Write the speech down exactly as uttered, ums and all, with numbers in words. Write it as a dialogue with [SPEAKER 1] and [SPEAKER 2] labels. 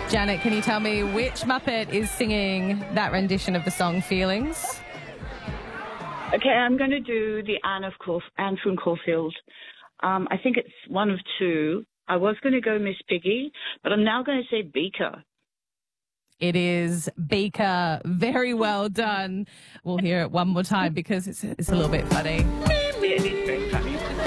[SPEAKER 1] Janet, can you tell me which Muppet is singing that rendition of the song Feelings?
[SPEAKER 2] Okay, I'm going to do the Anne of Caul- Anne from Caulfield. Um, I think it's one of two. I was going to go Miss Piggy, but I'm now going to say Beaker.
[SPEAKER 1] It is Beaker. Very well done. We'll hear it one more time because it's, it's a little bit funny.
[SPEAKER 2] It is very funny.